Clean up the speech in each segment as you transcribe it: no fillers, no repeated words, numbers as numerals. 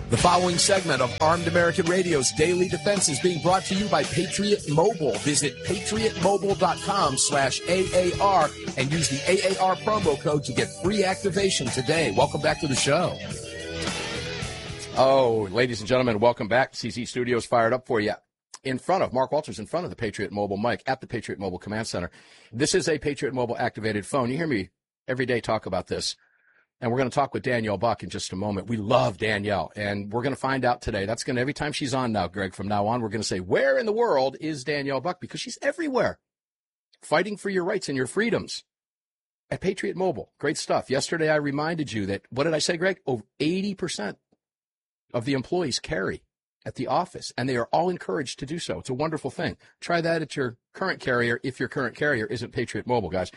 The following segment of Armed American Radio's Daily Defense is being brought to you by Patriot Mobile. Visit patriotmobile.com/AAR and use the AAR promo code to get free activation today. Welcome back to the show. Oh, ladies and gentlemen, welcome back. CZ Studios fired up for you. In front of Mark Walters, in front of the Patriot Mobile mic at the Patriot Mobile Command Center. This is a Patriot Mobile activated phone. You hear me every day talk about this. And we're going to talk with Danielle Buck in just a moment. We love Danielle, and we're going to find out today. That's going to, every time she's on now, Greg, from now on, we're going to say, where in the world is Danielle Buck? Because she's everywhere, fighting for your rights and your freedoms at Patriot Mobile. Great stuff. Yesterday, I reminded you that, what did I say, Greg? Over 80% of the employees carry at the office, and they are all encouraged to do so. It's a wonderful thing. Try that at your current carrier if your current carrier isn't Patriot Mobile, guys.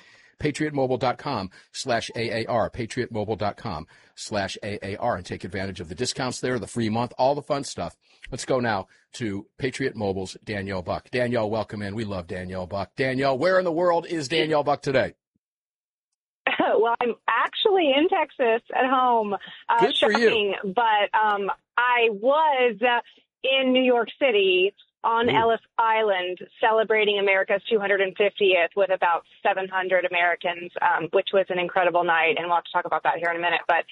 PatriotMobile.com/AAR, PatriotMobile.com/AAR, and take advantage of the discounts there, the free month, all the fun stuff. Let's go now to Patriot Mobile's Danielle Buck. Danielle, welcome in. We love Danielle Buck. Danielle, where in the world is Danielle Buck today? Well, I'm actually in Texas at home. Good for you. But I was in New York City on Ellis Island celebrating America's 250th with about 700 Americans, which was an incredible night. And we'll have to talk about that here in a minute. But,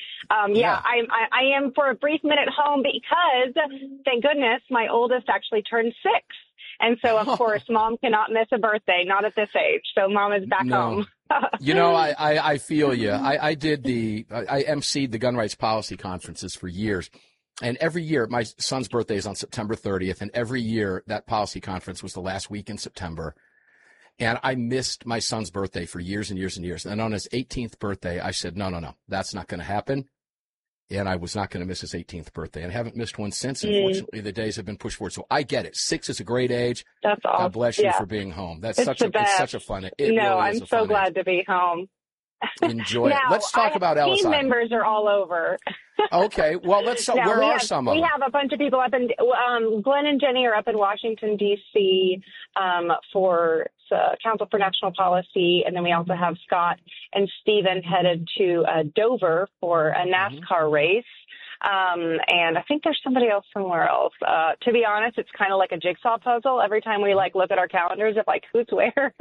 I am for a brief minute home because, thank goodness, my oldest actually turned 6. And so, of course, Mom cannot miss a birthday, not at this age. So Mom is back home. You know, I feel you. I emceed the gun rights policy conferences for years. And every year, my son's birthday is on September 30th, and every year that policy conference was the last week in September. And I missed my son's birthday for years and years and years. And on his 18th birthday, I said, no, that's not going to happen. And I was not going to miss his 18th birthday. And I haven't missed one since. Unfortunately, the days have been pushed forward. So I get it. 6 is a great age. That's awesome. God bless you for being home. It's such a fun. I'm so glad to be home. Enjoy it. Let's talk about Ellis Team Island. Members are all over. Okay. Well, let's. Where are some of them? We have a bunch of people up in. Glenn and Jenny are up in Washington D.C. For Council for National Policy, and then we also have Scott and Stephen headed to Dover for a NASCAR race. And I think there's somebody else somewhere else. To be honest, it's kind of like a jigsaw puzzle. Every time we look at our calendars of who's where.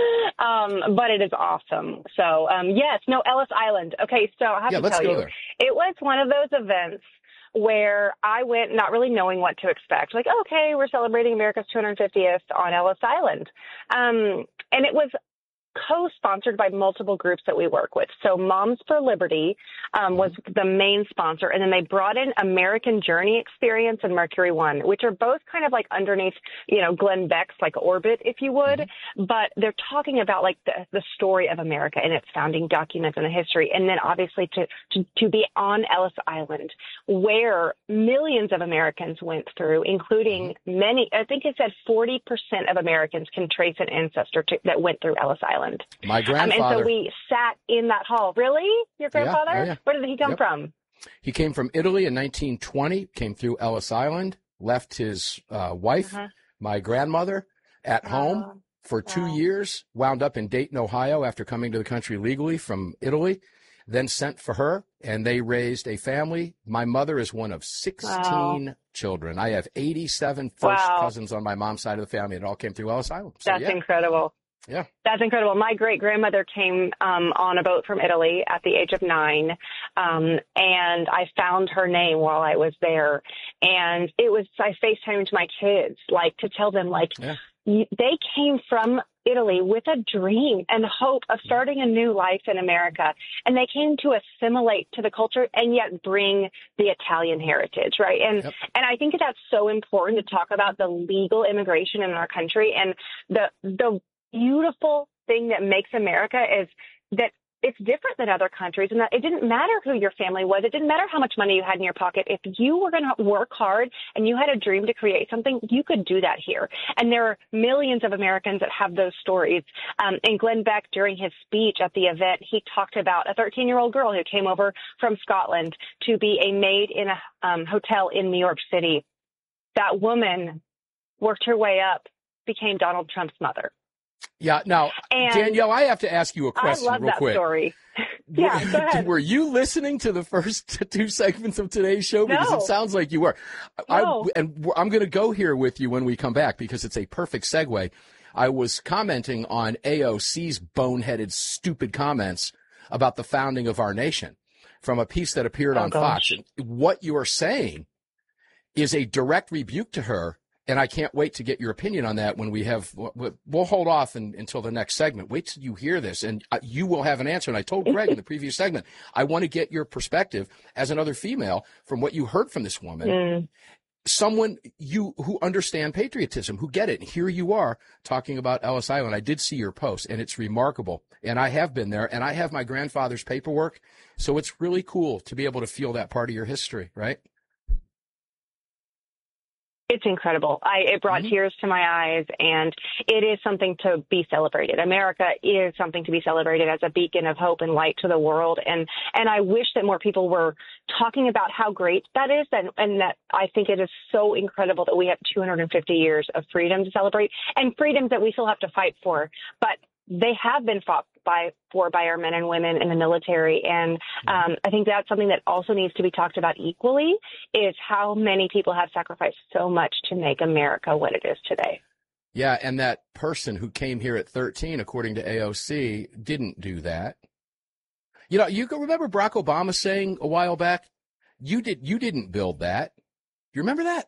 But it is awesome. So, Ellis Island. Okay. So I have to tell you, it was one of those events where I went not really knowing what to expect. Okay, we're celebrating America's 250th on Ellis Island. And it was co-sponsored by multiple groups that we work with. So Moms for Liberty was the main sponsor, and then they brought in American Journey Experience and Mercury One, which are both kind of underneath, Glenn Beck's orbit, if you would. But they're talking about the story of America and its founding documents and the history, and then obviously to be on Ellis Island, where millions of Americans went through, including many. I think it said 40% of Americans can trace an ancestor that went through Ellis Island. My grandfather. And so we sat in that hall. Really? Your grandfather? Yeah. Where did he come from? He came from Italy in 1920, came through Ellis Island, left his wife, my grandmother, at home for 2 years, wound up in Dayton, Ohio after coming to the country legally from Italy, then sent for her, and they raised a family. My mother is one of 16 children. I have 87 first cousins on my mom's side of the family. It all came through Ellis Island. So, That's incredible. Yeah. That's incredible. My great-grandmother came on a boat from Italy at the age of 9, and I found her name while I was there. And I FaceTimed my kids, to tell them, they came from Italy with a dream and hope of starting a new life in America. And they came to assimilate to the culture and yet bring the Italian heritage, right? And I think that's so important to talk about the legal immigration in our country. And the beautiful thing that makes America is that it's different than other countries, and that it didn't matter who your family was. It didn't matter how much money you had in your pocket. If you were going to work hard and you had a dream to create something, you could do that here. And there are millions of Americans that have those stories. And Glenn Beck, during his speech at the event, he talked about a 13-year-old girl who came over from Scotland to be a maid in a hotel in New York City. That woman worked her way up, became Donald Trump's mother. Yeah. Now, And Danielle, I have to ask you a question I love real that quick. story. Yeah, go ahead. Were you listening to the first two segments of today's show? Because it No. sounds like you were. No. And I'm going to go here with you when we come back because it's a perfect segue. I was commenting on AOC's boneheaded, stupid comments about the founding of our nation from a piece that appeared on Fox. And what you are saying is a direct rebuke to her. And I can't wait to get your opinion on that when we have, we'll hold off until the next segment. Wait till you hear this and you will have an answer. And I told Greg in the previous segment, I want to get your perspective as another female from what you heard from this woman, someone who understand patriotism, who get it. And here you are talking about Ellis Island. I did see your post and it's remarkable. And I have been there and I have my grandfather's paperwork. So it's really cool to be able to feel that part of your history, right? It's incredible. It brought tears to my eyes, and it is something to be celebrated. America is something to be celebrated as a beacon of hope and light to the world. And I wish that more people were talking about how great that is, and that I think it is so incredible that we have 250 years of freedom to celebrate, and freedoms that we still have to fight for. But they have been fought by our men and women in the military. And I think that's something that also needs to be talked about equally, is how many people have sacrificed so much to make America what it is today. Yeah, and that person who came here at 13, according to AOC, didn't do that. You know, you can remember Barack Obama saying a while back, you didn't build that. You remember that?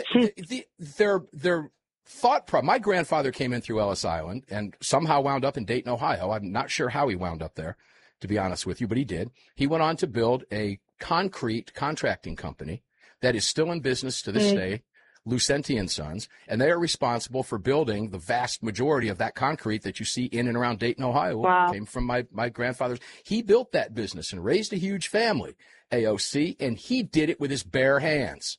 Their thought problem. My grandfather came in through Ellis Island and somehow wound up in Dayton, Ohio. I'm not sure how he wound up there, to be honest with you, but he did. He went on to build a concrete contracting company that is still in business to this day, Lucenti and Sons, and they are responsible for building the vast majority of that concrete that you see in and around Dayton, Ohio. Wow. Came from my grandfather's. He built that business and raised a huge family, AOC, and he did it with his bare hands.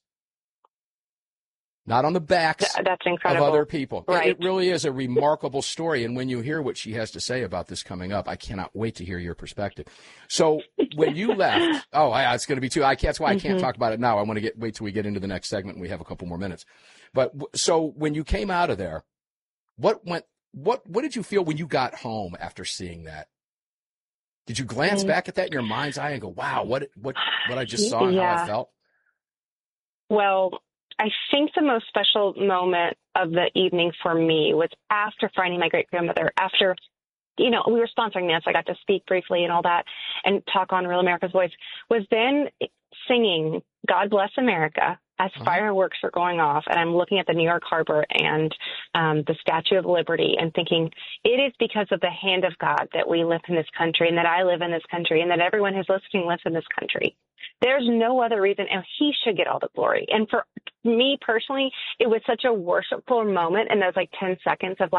Not on the backs That's incredible. of other people. Right. It really is a remarkable story. And when you hear what she has to say about this coming up, I cannot wait to hear your perspective. So when you left, it's going to be that's why I can't talk about it now. I want to wait till we get into the next segment and we have a couple more minutes. But so when you came out of there, what did you feel when you got home after seeing that? Did you glance back at that in your mind's eye and go, wow, what I just saw and how I felt? Well, I think the most special moment of the evening for me was after finding my great-grandmother, after, we were sponsoring this. I got to speak briefly and all that and talk on Real America's Voice, was then singing God Bless America as fireworks were going off. And I'm looking at the New York Harbor and the Statue of Liberty and thinking, it is because of the hand of God that we live in this country and that I live in this country and that everyone who's listening lives in this country. There's no other reason, and he should get all the glory. And for me personally, it was such a worshipful moment in those 10 seconds of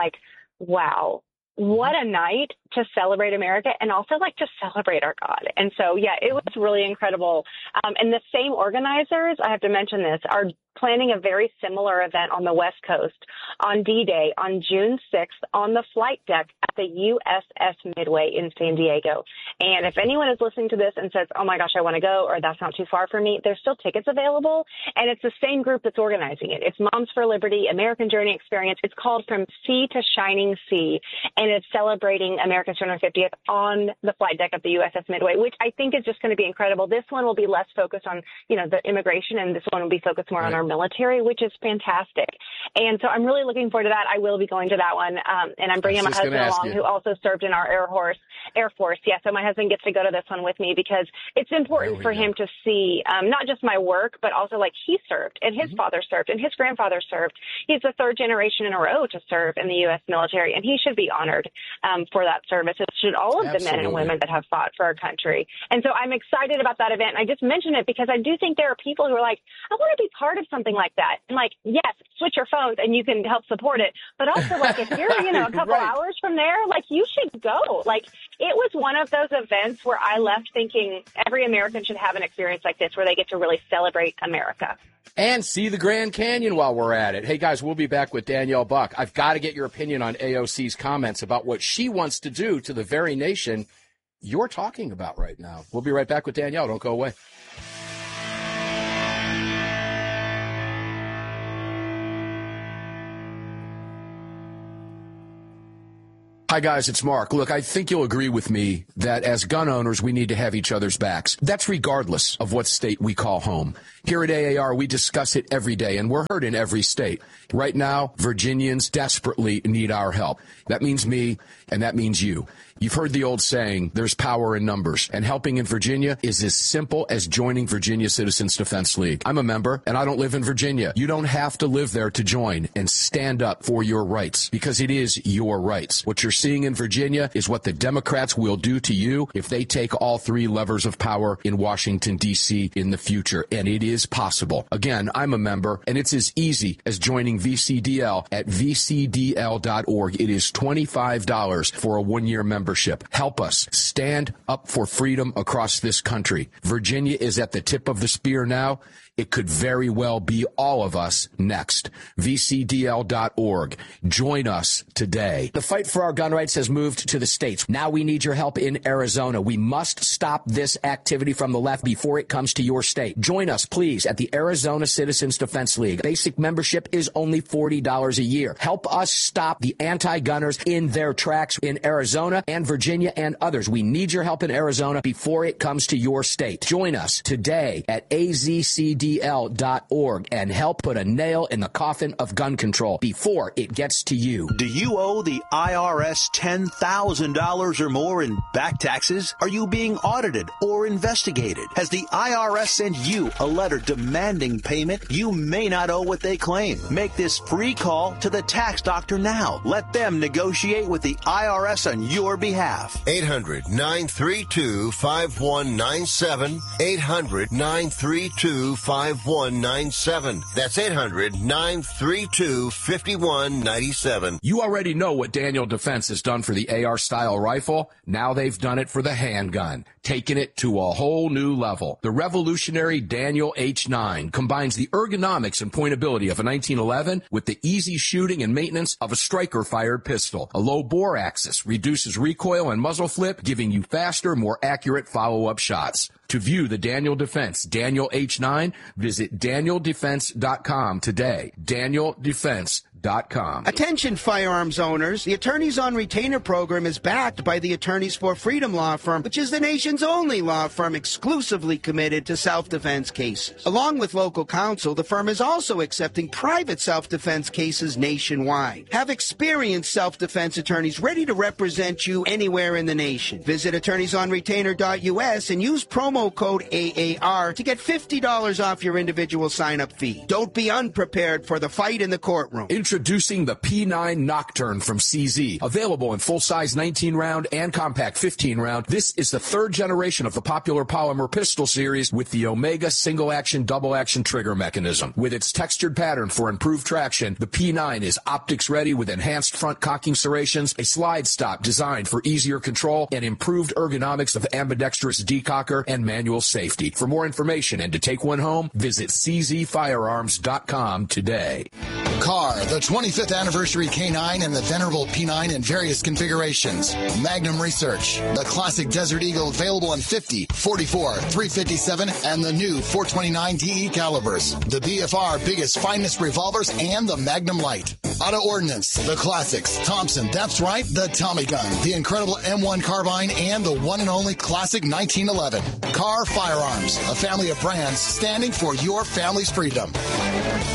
wow, what a night to celebrate America and also to celebrate our God. And so, it was really incredible. And the same organizers, I have to mention this, are planning a very similar event on the West Coast on D-Day on June 6th on the flight deck at the USS Midway in San Diego. And if anyone is listening to this and says, oh my gosh, I want to go, or that's not too far for me, there's still tickets available. And it's the same group that's organizing it. It's Moms for Liberty, American Journey Experience. It's called From Sea to Shining Sea. And it's celebrating America's 250th on the flight deck of the USS Midway, which I think is just going to be incredible. This one will be less focused on, the immigration, and this one will be focused more on our military, which is fantastic. And so I'm really looking forward to that. I will be going to that one. And I'm bringing my husband along, who also served in our Air Force. Yeah. So my husband gets to go to this one with me because it's important for him to see not just my work, but also he served and his father served and his grandfather served. He's the third generation in a row to serve in the U.S. military, and he should be honored for that service. It should all of the men and women that have fought for our country. And so I'm excited about that event. And I just mention it because I do think there are people who are I want to be part of something like that. And yes, switch your phones and you can help support it. But also if you're, a couple hours from there, you should go. It was one of those events where I left thinking every American should have an experience like this where they get to really celebrate America. And see the Grand Canyon while we're at it. Hey, guys, we'll be back with Danielle Buck. I've got to get your opinion on AOC's comments about what she wants to do to the very nation you're talking about right now. We'll be right back with Danielle. Don't go away. Hi, guys, it's Mark. Look, I think you'll agree with me that as gun owners, we need to have each other's backs. That's regardless of what state we call home. Here at AAR, we discuss it every day, and we're heard in every state. Right now, Virginians desperately need our help. That means me, and that means you. You've heard the old saying, there's power in numbers, and helping in Virginia is as simple as joining Virginia Citizens Defense League. I'm a member, and I don't live in Virginia. You don't have to live there to join and stand up for your rights, because it is your rights. What you're seeing in Virginia is what the Democrats will do to you if they take all three levers of power in Washington, D.C. in the future, and it is possible. Again, I'm a member, and it's as easy as joining VCDL at vcdl.org. It is $25 for a one-year membership. Help us stand up for freedom across this country. Virginia is at the tip of the spear now. It could very well be all of us next. VCDL.org. Join us today. The fight for our gun rights has moved to the states. Now we need your help in Arizona. We must stop this activity from the left before it comes to your state. Join us, please, at the Arizona Citizens Defense League. Basic membership is only $40 a year. Help us stop the anti-gunners in their tracks in Arizona and Virginia and others. We need your help in Arizona before it comes to your state. Join us today at AZCD.org and help put a nail in the coffin of gun control before it gets to you. Do you owe the IRS $10,000 or more in back taxes? Are you being audited or investigated? Has the IRS sent you a letter demanding payment? You may not owe what they claim. Make this free call to the tax doctor now. Let them negotiate with the IRS on your behalf. 800-932-5197. 800-932-5197. That's 800-932-5197. You already know what Daniel Defense has done for the AR-style rifle. Now they've done it for the handgun, taking it to a whole new level. The revolutionary Daniel H9 combines the ergonomics and pointability of a 1911 with the easy shooting and maintenance of a striker-fired pistol. A low bore axis reduces recoil and muzzle flip, giving you faster, more accurate follow-up shots. To view the Daniel Defense Daniel H9, visit DanielDefense.com today. DanielDefense.com. Attention firearms owners, the Attorneys on Retainer program is backed by the Attorneys for Freedom law firm, which is the nation's only law firm exclusively committed to self-defense cases. Along with local counsel, the firm is also accepting private self-defense cases nationwide. Have experienced self-defense attorneys ready to represent you anywhere in the nation. Visit attorneysonretainer.us and use promo code AAR to get $50 off your individual sign-up fee. Don't be unprepared for the fight in the courtroom. Introducing the P9 Nocturne from CZ. Available in full-size 19-round and compact 15-round, this is the third generation of the popular polymer pistol series with the Omega single-action, double-action trigger mechanism. With its textured pattern for improved traction, the P9 is optics-ready with enhanced front cocking serrations, a slide stop designed for easier control, and improved ergonomics of ambidextrous decocker and manual safety. For more information and to take one home, visit czfirearms.com today. Car, the 25th anniversary K9 and the venerable P9 in various configurations. Magnum Research, the classic Desert Eagle available in 50, 44, 357, and the new 429 DE calibers. The BFR biggest, finest revolvers and the Magnum Light. Auto Ordnance, the classics. Thompson, that's right, the Tommy gun, the incredible M1 carbine, and the one and only classic 1911. Car Firearms, a family of brands standing for your family's freedom.